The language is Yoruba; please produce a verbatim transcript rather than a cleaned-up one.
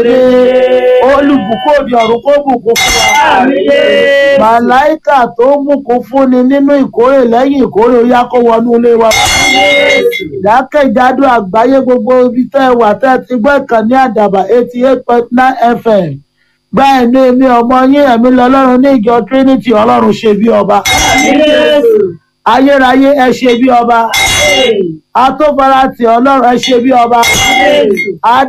olùbùkún òde ọ̀run kó bùkún fún wa. Màláìkà tó bùkún fúnni nínú ìkórè lẹ́yìn ìkórè ó yá kó wọnú ilé wa. Jákèjádò àgbáyé gbogbo ibi tẹ́ ẹ wà tẹ́ ẹ ti gbọ́ ìkànnì àdàbà eighty eight point nine F M. Bẹ́ẹ̀ ni èmi ọmọ yín ẹ̀mí lọ́lọ́run ní ìjọ Trinity Ọlọ́run ṣe bí ọba. Ayérayé ẹ ṣe bí ọba. Atófaratì Ọlọ́run ẹ ṣe bí ọba.